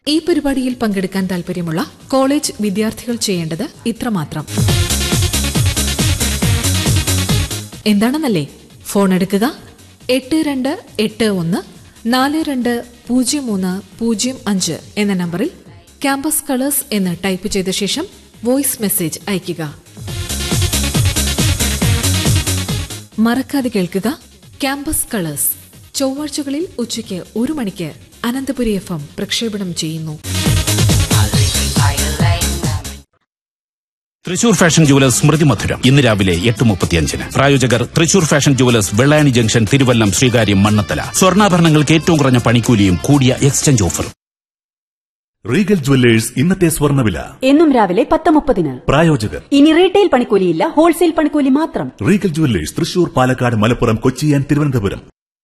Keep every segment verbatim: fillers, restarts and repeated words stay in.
ഈ പരിപാടിയിൽ പങ്കെടുക്കാൻ താൽപര്യമുള്ള കോളേജ് വിദ്യാർത്ഥികൾ ചെയ്യേണ്ടത് ഇത്രമാത്രം. എന്താണെന്നല്ലേ? ഫോൺ എടുക്കുക. എട്ട് രണ്ട് എട്ട് ഒന്ന് നാല് രണ്ട് പൂജ്യം മൂന്ന് പൂജ്യം അഞ്ച് എന്ന നമ്പറിൽ ക്യാമ്പസ് കളേഴ്സ് എന്ന് ടൈപ്പ് ചെയ്ത ശേഷം വോയിസ് മെസ്സേജ് അയയ്ക്കുക. മറക്കാതെ കേൾക്കുക ക്യാമ്പസ് കളേഴ്സ്. ചൊവ്വാഴ്ചകളിൽ ഉച്ചയ്ക്ക് ഒരു മണിക്ക് അനന്തപുരി എഫ് എം പ്രക്ഷേപണം ചെയ്യുന്നു. തൃശൂർ ഫാഷൻ ജുവലേഴ്സ് സ്മൃതി മധുരം ഇന്ന് രാവിലെ എട്ട് മുപ്പത്തിയഞ്ചിന്. പ്രായോജകർ Thrissur fashion jewellers, Vellayani junction, Thiruvallam, Sreekaryam, Mannathala. സ്വർണ്ണാഭരണങ്ങൾക്ക് ഏറ്റവും കുറഞ്ഞ പണിക്കൂലിയും കൂടിയ എക്സ്ചേഞ്ച് ഓഫറും. റീഗൽ ജുവല്ലേഴ്സ് ഇന്നത്തെ സ്വർണ്ണവില എന്നും രാവിലെ പത്ത് മുപ്പതിന്. പ്രായോജകർ ഇനി റീറ്റെയിൽ പണിക്കൂലിയില്ല, ഹോൾസെയിൽ പണിക്കൂലി മാത്രം. Regal jewellers Thrissur, Palakkad, Malappuram, Kochi and Thiruvananthapuram.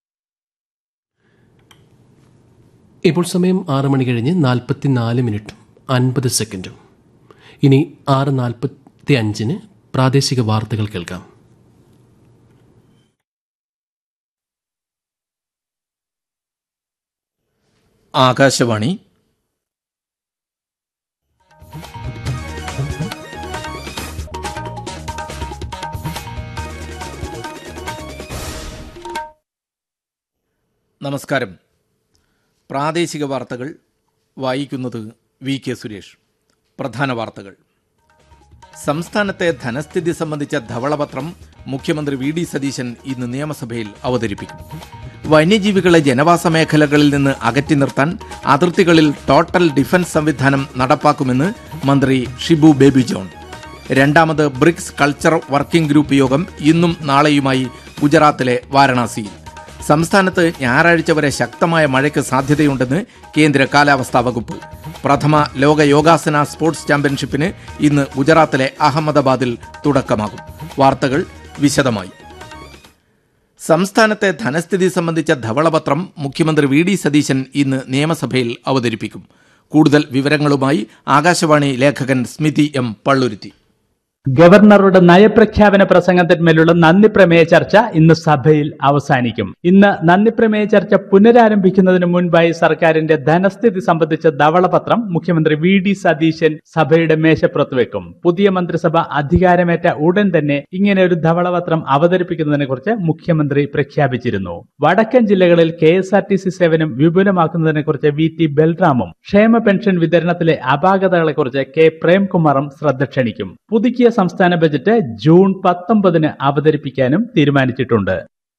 ഇപ്പോൾ സമയം ആറ് മണി കഴിഞ്ഞ് നാൽപ്പത്തിനാല് മിനിറ്റും അൻപത് സെക്കൻഡും. ഇനി ആറ് നാൽപ്പത്തി അഞ്ചിന് പ്രാദേശിക വാർത്തകൾ കേൾക്കാം. ആകാശവാണി. നമസ്കാരം. പ്രാദേശിക വാർത്തകൾ വായിക്കുന്നത് വി കെ സുരേഷ്. പ്രധാന വാർത്തകൾ. സംസ്ഥാനത്തെ ധനസ്ഥിതി സംബന്ധിച്ച ധവളപത്രം മുഖ്യമന്ത്രി വി ഡി സതീശൻ ഇന്ന് നിയമസഭയിൽ അവതരിപ്പിക്കും. വന്യജീവികളെ ജനവാസ മേഖലകളിൽ നിന്ന് അകറ്റി നിർത്താൻ അതിർത്തികളിൽ ടോട്ടൽ ഡിഫൻസ് സംവിധാനം നടപ്പാക്കുമെന്ന് മന്ത്രി ഷിബു ബേബി ജോൺ. രണ്ടാമത് ബ്രിക്സ് കൾച്ചർ വർക്കിംഗ് ഗ്രൂപ്പ് യോഗം ഇന്നും നാളെയുമായി ഗുജറാത്തിലെ വാരണാസിയിൽ. സംസ്ഥാനത്ത് ഞായറാഴ്ച വരെ ശക്തമായ മഴയ്ക്ക് സാധ്യതയുണ്ടെന്ന് കേന്ദ്ര കാലാവസ്ഥാ വകുപ്പ്. പ്രഥമ ലോക യോഗാസന സ്പോർട്സ് ചാമ്പ്യൻഷിപ്പിന് ഇന്ന് ഗുജറാത്തിലെ അഹമ്മദാബാദിൽ തുടക്കമാകും. വാർത്തകൾ വിശദമായി. സംസ്ഥാനത്തെ ധനസ്ഥിതി സംബന്ധിച്ച ധവളപത്രം മുഖ്യമന്ത്രി വി ഡി സതീശൻ ഇന്ന് നിയമസഭയിൽ അവതരിപ്പിക്കും. കൂടുതൽ വിവരങ്ങളുമായി ആകാശവാണി ലേഖകൻ സ്മിതി എം പള്ളുരുത്തി. ഗവർണറുടെ നയപ്രഖ്യാപന പ്രസംഗത്തിന്മേലുള്ള നന്ദി പ്രമേയ ചർച്ച ഇന്ന് സഭയിൽ അവസാനിക്കും. ഇന്ന് നന്ദി പ്രമേയ ചർച്ച പുനരാരംഭിക്കുന്നതിന് മുൻപായി സർക്കാരിന്റെ ധനസ്ഥിതി സംബന്ധിച്ച ധവളപത്രം മുഖ്യമന്ത്രി വി ഡി സതീശൻ സഭയുടെ മേശപ്പുറത്ത് വെക്കും. പുതിയ മന്ത്രിസഭ അധികാരമേറ്റ ഉടൻ തന്നെ ഇങ്ങനെ ഒരു ധവളപത്രം അവതരിപ്പിക്കുന്നതിനെ കുറിച്ച് മുഖ്യമന്ത്രി പ്രഖ്യാപിച്ചിരുന്നു. വടക്കൻ ജില്ലകളിൽ K S R T C സേവനം വിപുലമാക്കുന്നതിനെ കുറിച്ച് വി ടി ബൽറാമും ക്ഷേമ പെൻഷൻ വിതരണത്തിലെ അപാകതകളെക്കുറിച്ച് കെ പ്രേംകുമാറും ശ്രദ്ധ ക്ഷണിക്കും. പുതുക്കിയ സംസ്ഥാന ബജറ്റ് ജൂൺ പത്തൊമ്പതിന് അവതരിപ്പിക്കാനും തീരുമാനിച്ചിട്ടുണ്ട്.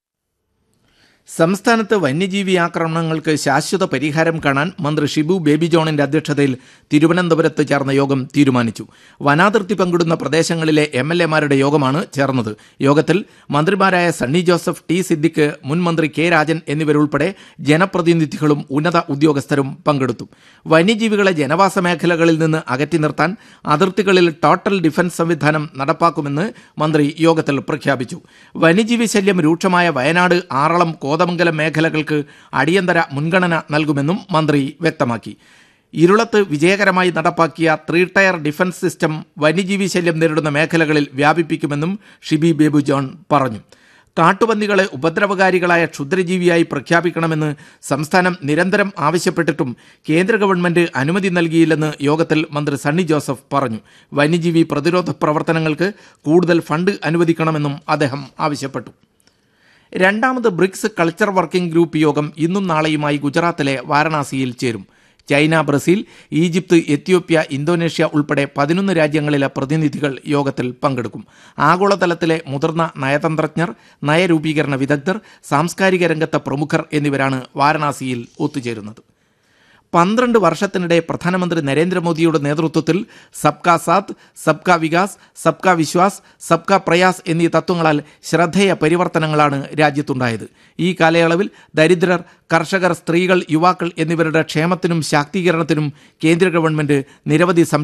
സംസ്ഥാനത്ത് വന്യജീവി ആക്രമണങ്ങൾക്ക് ശാശ്വത പരിഹാരം കാണാൻ മന്ത്രി ഷിബു ബേബി ജോണിന്റെ അധ്യക്ഷതയിൽ തിരുവനന്തപുരത്ത് ചേർന്ന യോഗം തീരുമാനിച്ചു. വനാതിർത്തി പങ്കിടുന്ന പ്രദേശങ്ങളിലെ എം എൽ എമാരുടെ യോഗമാണ് ചേർന്നത്. യോഗത്തിൽ മന്ത്രിമാരായ സണ്ണി ജോസഫ്, ടി സിദ്ദിഖ്, മുൻ മന്ത്രി കെ രാജൻ എന്നിവരുൾപ്പെടെ ജനപ്രതിനിധികളും ഉന്നത ഉദ്യോഗസ്ഥരും പങ്കെടുത്തു. വന്യജീവികളെ ജനവാസ മേഖലകളിൽ നിന്ന് അകറ്റി നിർത്താൻ അതിർത്തികളിൽ ടോട്ടൽ ഡിഫൻസ് സംവിധാനം നടപ്പാക്കുമെന്ന് മന്ത്രി യോഗത്തിൽ പ്രഖ്യാപിച്ചു. വന്യജീവി ശല്യം രൂക്ഷമായ വയനാട്, ആറളം, കോതമംഗലം മേഖലകൾക്ക് അടിയന്തര മുൻഗണന നൽകുമെന്നും മന്ത്രി വ്യക്തമാക്കി. ഇരുളത്ത് വിജയകരമായി നടപ്പാക്കിയ ത്രീ ടയർ ഡിഫൻസ് സിസ്റ്റം വന്യജീവി ശല്യം നേരിടുന്ന മേഖലകളിൽ വ്യാപിപ്പിക്കുമെന്നും ഷിബി ബേബി ജോൺ പറഞ്ഞു. കാട്ടുപന്നികളെ ഉപദ്രവകാരികളായ ക്ഷുദ്രജീവിയായി പ്രഖ്യാപിക്കണമെന്ന് സംസ്ഥാനം നിരന്തരം ആവശ്യപ്പെട്ടിട്ടും കേന്ദ്ര ഗവൺമെന്റ് അനുമതി നൽകിയില്ലെന്ന് യോഗത്തിൽ മന്ത്രി സണ്ണി ജോസഫ് പറഞ്ഞു. വന്യജീവി പ്രതിരോധ പ്രവർത്തനങ്ങൾക്ക് കൂടുതൽ ഫണ്ട് അനുവദിക്കണമെന്നും അദ്ദേഹം ആവശ്യപ്പെട്ടു. രണ്ടാമത് ബ്രിക്സ് കൾച്ചർ വർക്കിംഗ് ഗ്രൂപ്പ് യോഗം ഇന്നും നാളെയുമായി ഗുജറാത്തിലെ വാരണാസിയിൽ ചേരും. China, Brazil, Egypt, Ethiopia, Indonesia ഉൾപ്പെടെ പതിനൊന്ന് രാജ്യങ്ങളിലെ പ്രതിനിധികൾ യോഗത്തിൽ പങ്കെടുക്കും. ആഗോളതലത്തിലെ മുതിർന്ന നയതന്ത്രജ്ഞർ, നയരൂപീകരണ വിദഗ്ധർ, സാംസ്കാരിക രംഗത്തെ പ്രമുഖർ എന്നിവരാണ് വാരണാസിയിൽ ഒത്തുചേരുന്നത്. പന്ത്രണ്ട് വർഷത്തിനിടെ പ്രധാനമന്ത്രി നരേന്ദ്രമോദിയുടെ നേതൃത്വത്തിൽ സബ്കാ സാത്ത്, സബ്കാ വികാസ്, സബ്കാ വിശ്വാസ്, സബ്കാ പ്രയാസ് എന്നീ തത്വങ്ങളാൽ ശ്രദ്ധേയ പരിവർത്തനങ്ങളാണ് രാജ്യത്തുണ്ടായത്. ഈ കാലയളവിൽ ദരിദ്രർ, കർഷകർ, സ്ത്രീകൾ, യുവാക്കൾ എന്നിവരുടെ ക്ഷേമത്തിനും ശാക്തീകരണത്തിനും കേന്ദ്ര ഗവൺമെന്റ് നിരവധി